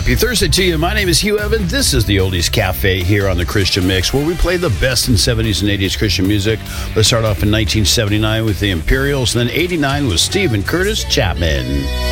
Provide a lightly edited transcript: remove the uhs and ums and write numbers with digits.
Happy Thursday to you. My name is Hugh Evan. This is the Oldies Cafe here on the Christian Mix, where we play the best in 70s and 80s Christian music. Let's start off in 1979 with the Imperials, then 89 with Steve and Curtis Chapman.